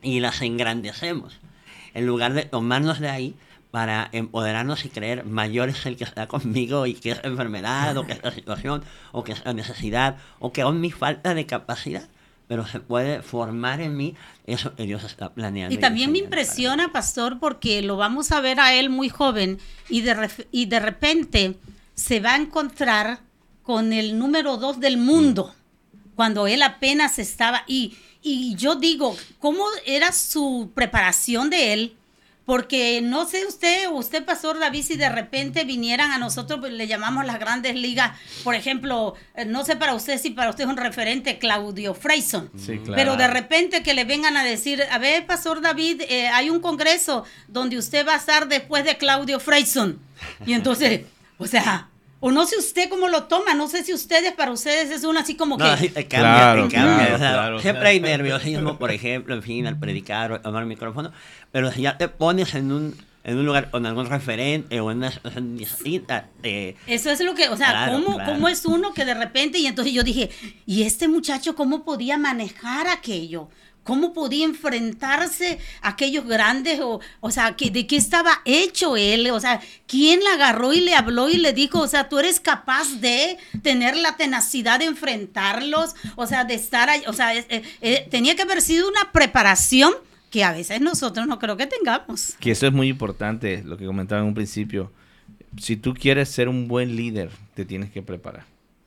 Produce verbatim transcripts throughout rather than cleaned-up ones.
y las engrandecemos, en lugar de tomarnos de ahí para empoderarnos y creer mayor es el que está conmigo y que es la enfermedad o que es la situación o que es la necesidad o que es mi falta de capacidad. Pero se puede formar en mí eso que Dios está planeando. Y también me impresiona, pastor, porque lo vamos a ver a él muy joven y de, ref- y de repente se va a encontrar con el número dos del mundo, mm. cuando él apenas estaba. Y, y yo digo, ¿cómo era su preparación de él? Porque no sé usted, usted, pastor David, si de repente vinieran a nosotros, pues, le llamamos las grandes ligas, por ejemplo, no sé para usted si para usted es un referente, Claudio Freyson, sí, claro. Pero de repente que le vengan a decir, a ver, pastor David, eh, hay un congreso donde usted va a estar después de Claudio Freyson. Y entonces, o sea... O no sé usted cómo lo toma, no sé si ustedes, para ustedes es uno así como que... No, te cambia, claro, te cambia. Claro, o sea, claro, siempre claro. Hay nerviosismo, por ejemplo, en fin, al predicar o tomar el micrófono, pero si ya te pones en un, en un lugar con algún referente o en una situación distinta... Eh, Eso es lo que, o sea, claro, ¿cómo, claro. ¿cómo es uno que de repente... Y entonces yo dije, ¿y este muchacho cómo podía manejar aquello? ¿Cómo podía enfrentarse a aquellos grandes? O, o sea, que, ¿de qué estaba hecho él? O sea, ¿quién le agarró y le habló y le dijo, o sea, tú eres capaz de tener la tenacidad de enfrentarlos? O sea, de estar ahí, o sea, eh, eh, tenía que haber sido una preparación que a veces nosotros no creo que tengamos. Que eso es muy importante, lo que comentaba en un principio. Si tú quieres ser un buen líder, te tienes que preparar.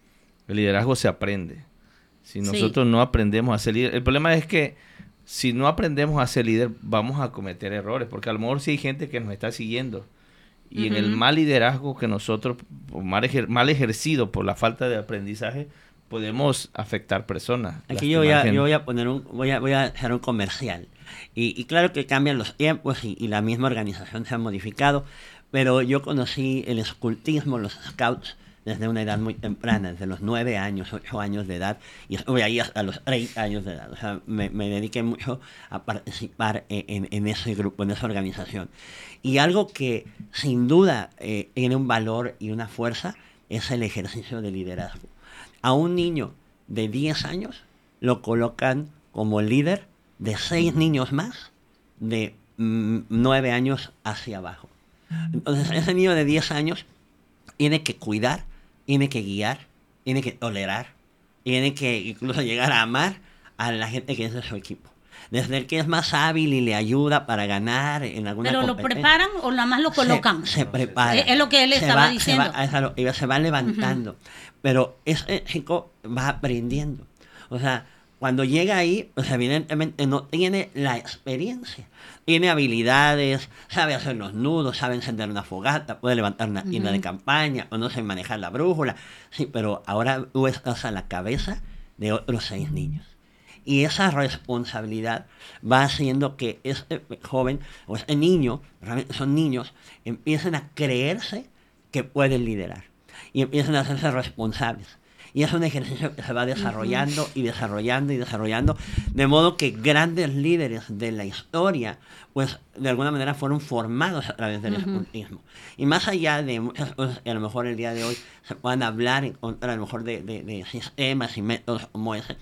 El liderazgo se aprende. Si nosotros sí. no aprendemos a ser líder, el problema es que si no aprendemos a ser líder, vamos a cometer errores, porque a lo mejor sí hay gente que nos está siguiendo y uh-huh. en el mal liderazgo que nosotros, mal, ejer, mal ejercido por la falta de aprendizaje, podemos afectar personas. Aquí yo voy, a, yo voy a poner un, voy a, voy a hacer un comercial y, y claro que cambian los tiempos y, y la misma organización se ha modificado, pero yo conocí el escultismo, los scouts, desde una edad muy temprana, desde los nueve años, ocho años de edad, y estuve ahí hasta los treinta años de edad. O sea, me, me dediqué mucho a participar en, en ese grupo, en esa organización. Y algo que sin duda eh, tiene un valor y una fuerza es el ejercicio de liderazgo. A un niño de diez años lo colocan como líder de seis niños más de mm, nueve años hacia abajo. Entonces, ese niño de diez años tiene que cuidar, tiene que guiar, tiene que tolerar, tiene que incluso llegar a amar a la gente que es de su equipo. Desde el que es más hábil y le ayuda para ganar en alguna ¿Pero lo preparan o nada más lo colocan? Se, se prepara. Es, es lo que él se estaba va, diciendo. Se va, a, se va levantando. Uh-huh. Pero ese chico va aprendiendo. O sea, cuando llega ahí, pues evidentemente no tiene la experiencia. Tiene habilidades, sabe hacer los nudos, sabe encender una fogata, puede levantar una tienda uh-huh. de campaña, conoce manejar la brújula. Sí, pero ahora tú estás a la cabeza de otros seis niños. Y esa responsabilidad va haciendo que este joven o este niño, realmente son niños, empiecen a creerse que pueden liderar. Y empiezan a hacerse responsables. Y es un ejercicio que se va desarrollando uh-huh. y desarrollando y desarrollando, de modo que grandes líderes de la historia, pues de alguna manera fueron formados a través del uh-huh. escultismo. Y más allá de muchas cosas que a lo mejor el día de hoy se puedan hablar en contra a lo mejor de, de, de sistemas y métodos como ese,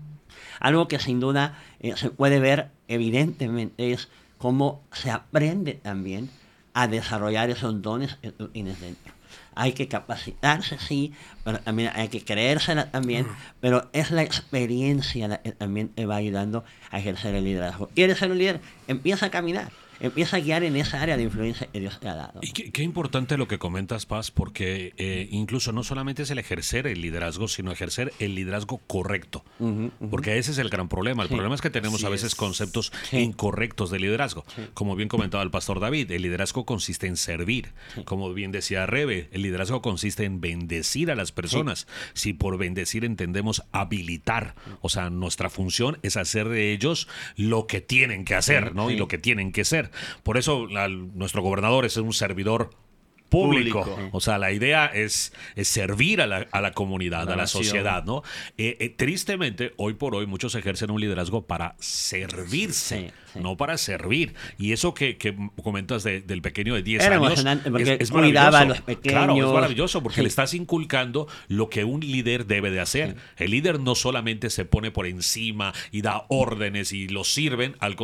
algo que sin duda eh, se puede ver evidentemente es cómo se aprende también a desarrollar esos dones que tú tienes dentro. Hay que capacitarse, sí, pero también hay que creérsela también, pero es la experiencia la que también te va ayudando a ejercer el liderazgo. ¿Quieres ser un líder? Empieza a caminar. Empieza a guiar en esa área de influencia que Dios te ha dado. Y qué, qué importante lo que comentas, Paz, porque eh, incluso no solamente es el ejercer el liderazgo, sino ejercer el liderazgo correcto. Uh-huh, uh-huh. Porque ese es el gran problema. El sí. problema es que tenemos Así a veces es. conceptos sí. incorrectos de liderazgo. Sí. Como bien comentaba el pastor David, el liderazgo consiste en servir. Sí. Como bien decía Rebe, el liderazgo consiste en bendecir a las personas. Sí. Si por bendecir entendemos habilitar, o sea, nuestra función es hacer de ellos lo que tienen que hacer, ¿no? Sí. Y lo que tienen que ser. Por eso la, nuestro gobernador es un servidor público. público. O sea, la idea es, es servir a la, a la comunidad, la a la nación. sociedad, ¿no? Eh, eh, tristemente, hoy por hoy, muchos ejercen un liderazgo para servirse, sí, sí. no para servir. Y eso que, que comentas de, del pequeño de diez Era años emocionante porque es, es cuidaba maravilloso. A los pequeños. Claro, es maravilloso porque sí. le estás inculcando lo que un líder debe de hacer. Sí. El líder no solamente se pone por encima y da órdenes y los sirven, al